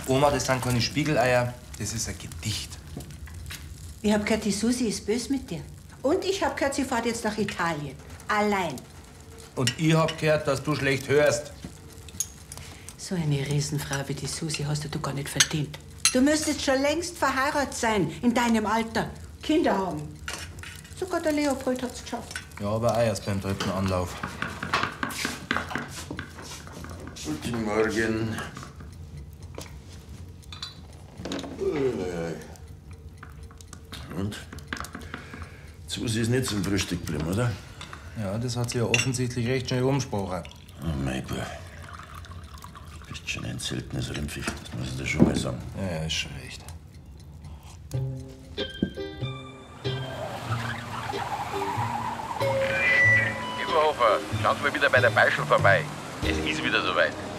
Oma, das sind keine Spiegeleier, das ist ein Gedicht. Ich hab gehört, die Susi ist böse mit dir. Und ich hab gehört, sie fährt jetzt nach Italien. Allein. Und ich hab gehört, dass du schlecht hörst. So eine Riesenfrau wie die Susi hast du gar nicht verdient. Du müsstest schon längst verheiratet sein, in deinem Alter. Kinder haben. Sogar der Leopold hat's geschafft. Ja, aber auch erst beim 3. Anlauf. Guten Morgen. Und? Susi ist nicht zum Frühstück geblieben, oder? Ja, das hat sie ja offensichtlich recht schnell umgesprochen. Oh mein Gott. Du bist schon ein seltenes Rindviech, das muss ich dir schon mal sagen. Ja, ist schon recht. Überhofer, schauen Sie mal wieder bei der Beischel vorbei. Es ist wieder soweit.